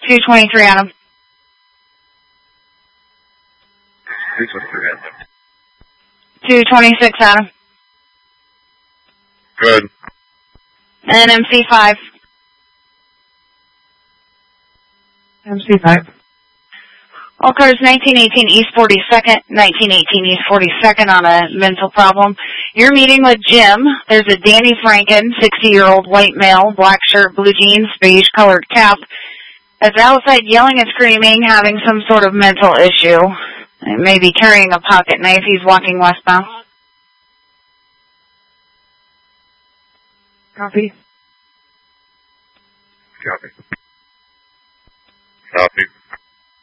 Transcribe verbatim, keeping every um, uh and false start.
two twenty-three, Adam. two twenty-three, Adam. two twenty-six, Adam. Good. And M C five. M C five. All cars nineteen eighteen East forty-second, nineteen eighteen East forty-second on a mental problem. You're meeting with Jim. There's a Danny Franken, sixty-year-old white male, black shirt, blue jeans, beige-colored cap. That's outside yelling and screaming, having some sort of mental issue. Maybe carrying a pocket knife. He's walking westbound. Copy. Copy.